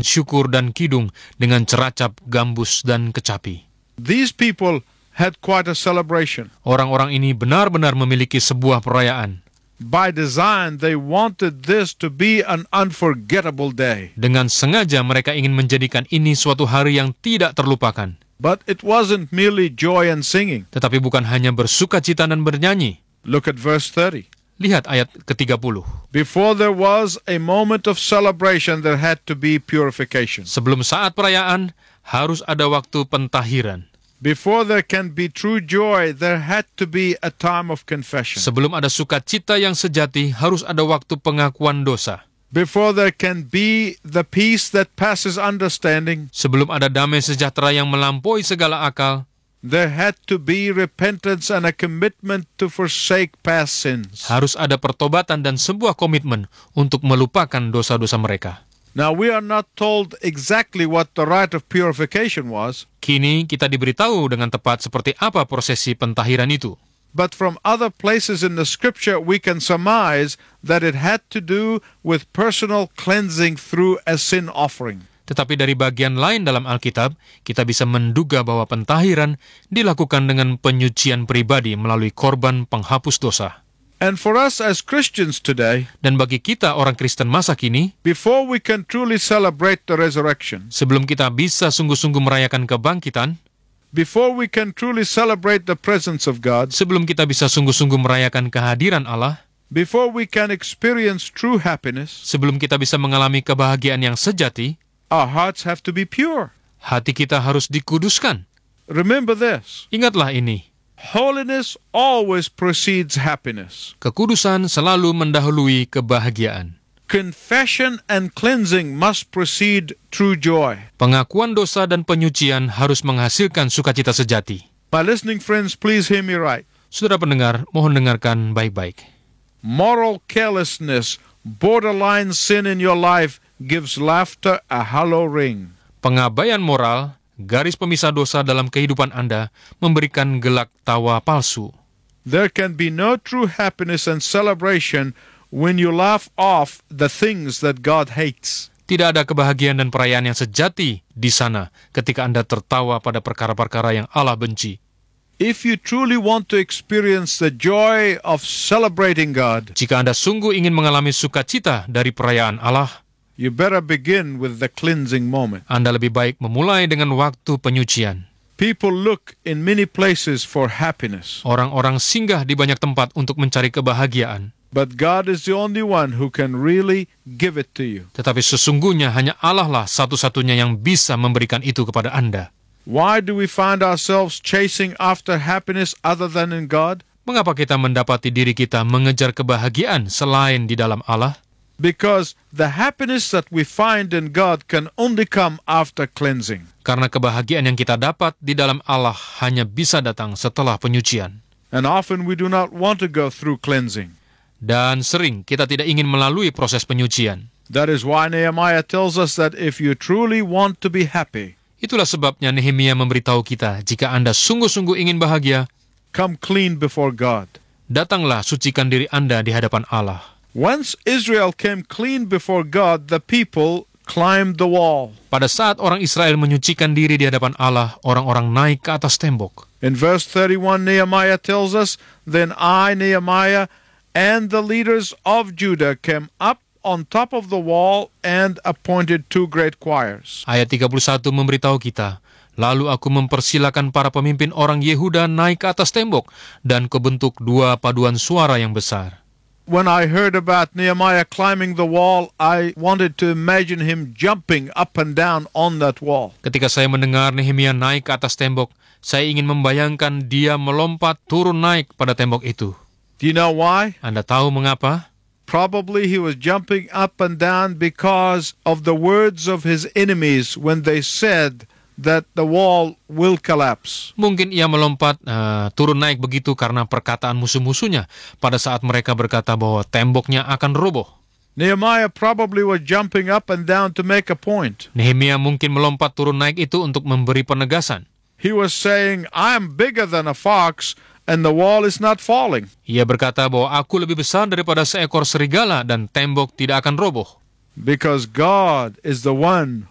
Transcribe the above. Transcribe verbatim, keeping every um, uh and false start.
ucapan syukur dan kidung dengan ceracap, gambus, dan kecapi. These people had quite a celebration. Orang-orang ini benar-benar memiliki sebuah perayaan. By design, they wanted this to be an unforgettable day. Dengan sengaja mereka ingin menjadikan ini suatu hari yang tidak terlupakan. But it wasn't merely joy and singing. Tetapi bukan hanya bersukacita dan bernyanyi. Look at verse thirty. Lihat ayat ketiga puluh. Before there was a moment of celebration, there had to be purification. Sebelum saat perayaan, harus ada waktu pentahiran. Before there can be true joy, there had to be a time of confession. Sebelum ada sukacita yang sejati, harus ada waktu pengakuan dosa. Before there can be the peace that passes understanding, Sebelum ada damai sejahtera yang melampaui segala akal, there had to be repentance and a commitment to forsake past sins. harus ada pertobatan dan sebuah komitmen untuk melupakan dosa-dosa mereka. Now, we are not told exactly what the rite of purification was, Kini kita diberitahu dengan tepat seperti apa prosesi pentahiran itu. but from other places in the scripture, we can surmise that it had to do with personal cleansing through a sin offering. Tetapi dari bagian lain dalam Alkitab, kita bisa menduga bahwa pentahiran dilakukan dengan penyucian pribadi melalui korban penghapus dosa. And for us as Christians today, Dan bagi kita orang Kristen masa kini, before we can truly celebrate the resurrection, sebelum kita bisa sungguh-sungguh merayakan kebangkitan, before we can truly celebrate the presence of God, sebelum kita bisa sungguh-sungguh merayakan kehadiran Allah, before we can experience true happiness, sebelum kita bisa mengalami kebahagiaan yang sejati, our hearts have to be pure. hati kita harus dikuduskan. Remember this, Ingatlah ini, holiness always precedes happiness. kekudusan selalu mendahului kebahagiaan. Confession and cleansing must precede true joy. Pengakuan dosa dan penyucian harus menghasilkan sukacita sejati. My listening friends, please hear me right. Saudara pendengar, mohon dengarkan baik-baik. Moral carelessness, borderline sin in your life gives laughter a hollow ring. Pengabaian moral, garis pemisah dosa dalam kehidupan Anda, memberikan gelak tawa palsu. There can be no true happiness and celebration when you laugh off the things that God hates. Tidak ada kebahagiaan dan perayaan yang sejati di sana ketika Anda tertawa pada perkara-perkara yang Allah benci. If you truly want to experience the joy of celebrating God, Jika Anda sungguh ingin mengalami sukacita dari perayaan Allah, you better begin with the cleansing moment. Anda lebih baik memulai dengan waktu penyucian. People look in many places for happiness, Orang-orang singgah di banyak tempat untuk mencari kebahagiaan. but God is the only one who can really give it to you. Tetapi sesungguhnya hanya Allah lah satu-satunya yang bisa memberikan itu kepada Anda. Why do we find ourselves chasing after happiness other than in God? Mengapa kita mendapati diri kita mengejar kebahagiaan selain di dalam Allah? Because the happiness that we find in God can only come after cleansing. Karena kebahagiaan yang kita dapat di dalam Allah hanya bisa datang setelah penyucian. And often we do not want to go through cleansing. Dan sering kita tidak ingin melalui proses penyucian. That is why Nehemiah tells us that if you truly want to be happy, Itulah sebabnya Nehemia memberitahu kita, jika Anda sungguh-sungguh ingin bahagia, come clean before God. datanglah sucikan diri Anda di hadapan Allah. Once Israel came clean before God, the people climbed the wall. Pada saat orang Israel menyucikan diri di hadapan Allah, orang-orang naik ke atas tembok. In verse thirty-one, Nehemiah tells us, Then I, Nehemiah, and the leaders of Judah came up on top of the wall and appointed two great choirs. Ayat tiga puluh satu memberitahu kita, Lalu aku mempersilakan para pemimpin orang Yehuda naik ke atas tembok dan kubentuk dua paduan suara yang besar. When I heard about Nehemiah climbing the wall, I wanted to imagine him jumping up and down on that wall. Ketika saya mendengar Nehemia naik ke atas tembok, saya ingin membayangkan dia melompat turun naik pada tembok itu. Do you know why? Anda tahu mengapa? Probably he was jumping up and down because of the words of his enemies when they said that the wall will collapse. Mungkin ia melompat uh, turun naik begitu karena perkataan musuh-musuhnya pada saat mereka berkata bahwa temboknya akan roboh. Nehemiah probably was jumping up and down to make a point. Nehemia mungkin melompat turun naik itu untuk memberi penegasan. He was saying, I am bigger than a fox and the wall is not falling. Ia berkata bahwa aku lebih besar daripada seekor serigala dan tembok tidak akan roboh. Because God is the one